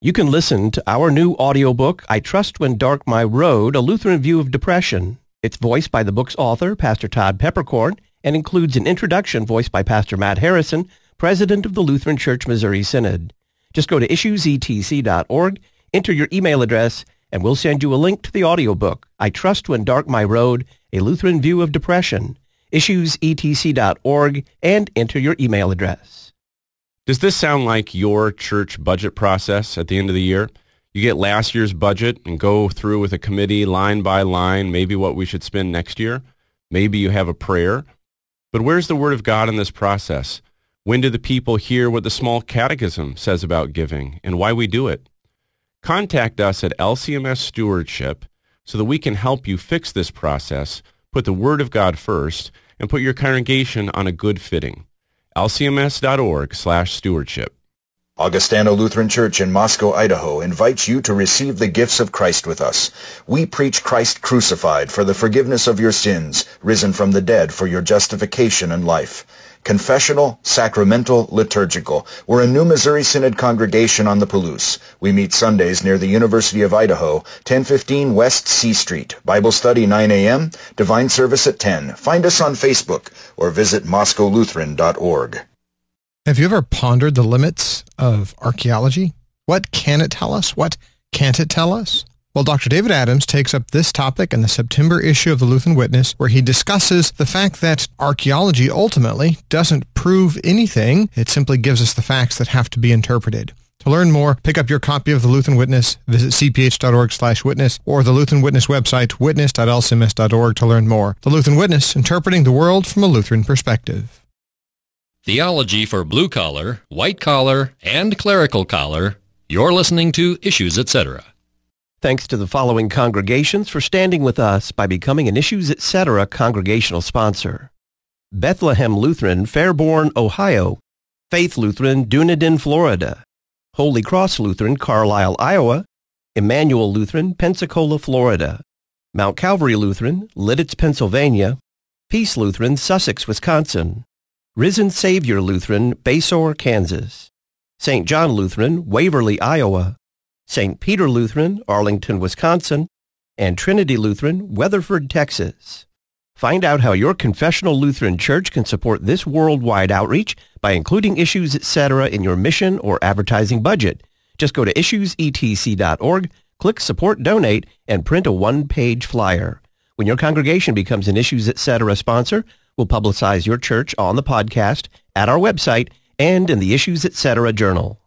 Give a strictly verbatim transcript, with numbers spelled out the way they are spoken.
You can listen to our new audiobook, I Trust When Dark My Road, A Lutheran View of Depression. It's voiced by the book's author, Pastor Todd Peppercorn, and includes an introduction voiced by Pastor Matt Harrison, president of the Lutheran Church Missouri Synod. Just go to issues e t c dot org, enter your email address, and we'll send you a link to the audiobook, I Trust When Dark My Road, A Lutheran View of Depression. issues e t c dot org, and enter your email address. Does this sound like your church budget process at the end of the year? You get last year's budget and go through with a committee line by line, maybe what we should spend next year. Maybe you have a prayer. But where's the Word of God in this process? When do the people hear what the small catechism says about giving and why we do it? Contact us at L C M S Stewardship so that we can help you fix this process, put the Word of God first, and put your congregation on a good footing. L C M S dot org slash stewardship. Augustana Lutheran Church in Moscow, Idaho invites you to receive the gifts of Christ with us. We preach Christ crucified for the forgiveness of your sins, risen from the dead for your justification and life. Confessional, sacramental, liturgical. We're a new Missouri Synod congregation on the Palouse. We meet Sundays near the University of Idaho, ten fifteen West C Street. Bible study nine a.m., divine service at ten. Find us on Facebook or visit moscow lutheran dot org. Have you ever pondered the limits of archaeology? What can it tell us? What can't it tell us? Well, Doctor David Adams takes up this topic in the September issue of the Lutheran Witness, where he discusses the fact that archaeology ultimately doesn't prove anything. It simply gives us the facts that have to be interpreted. To learn more, pick up your copy of the Lutheran Witness, visit c p h dot org slash witness, or the Lutheran Witness website, witness dot l c m s dot org to learn more. The Lutheran Witness, interpreting the world from a Lutheran perspective. Theology for blue collar, white collar, and clerical collar. You're listening to Issues, et cetera. Thanks to the following congregations for standing with us by becoming an Issues, et cetera congregational sponsor. Bethlehem Lutheran, Fairborn, Ohio. Faith Lutheran, Dunedin, Florida. Holy Cross Lutheran, Carlisle, Iowa. Emmanuel Lutheran, Pensacola, Florida. Mount Calvary Lutheran, Lidditz, Pennsylvania. Peace Lutheran, Sussex, Wisconsin. Risen Savior Lutheran, Basore, Kansas. Saint John Lutheran, Waverly, Iowa. Saint Peter Lutheran, Arlington, Wisconsin, and Trinity Lutheran, Weatherford, Texas. Find out how your confessional Lutheran church can support this worldwide outreach by including Issues, et cetera in your mission or advertising budget. Just go to issues e t c dot org, click Support Donate, and print a one-page flyer. When your congregation becomes an Issues, et cetera sponsor, we'll publicize your church on the podcast, at our website, and in the Issues, et cetera journal.